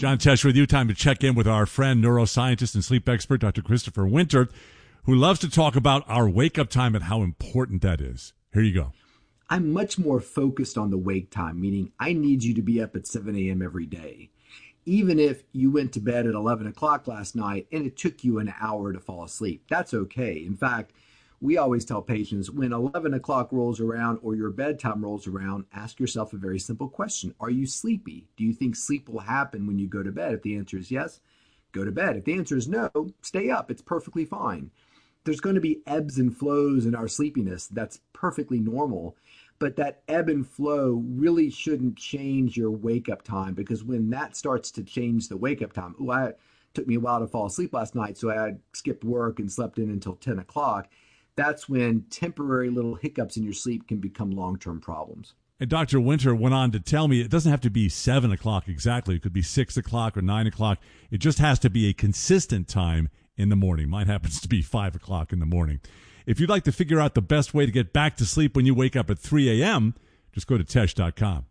John Tesh with you. Time to check in with our friend, neuroscientist and sleep expert, Dr. Christopher Winter, who loves to talk about our wake-up time and how important that is. Here you go. I'm much more focused on the wake time, meaning I need you to be up at 7 a.m. every day. Even if you went to bed at 11 o'clock last night and it took you an hour to fall asleep, that's okay. In fact, we always tell patients when 11 o'clock rolls around or your bedtime rolls around, ask yourself a very simple question. Are you sleepy? Do you think sleep will happen when you go to bed? If the answer is yes, go to bed. If the answer is no, stay up. It's perfectly fine. There's going to be ebbs and flows in our sleepiness. That's perfectly normal. But that ebb and flow really shouldn't change your wake-up time, because when that starts to change the wake-up time, it took me a while to fall asleep last night, so I skipped work and slept in until 10 o'clock. That's when temporary little hiccups in your sleep can become long-term problems. And Dr. Winter went on to tell me it doesn't have to be 7 o'clock exactly. It could be 6 o'clock or 9 o'clock. It just has to be a consistent time in the morning. Mine happens to be 5 o'clock in the morning. If you'd like to figure out the best way to get back to sleep when you wake up at 3 a.m., just go to Tesh.com.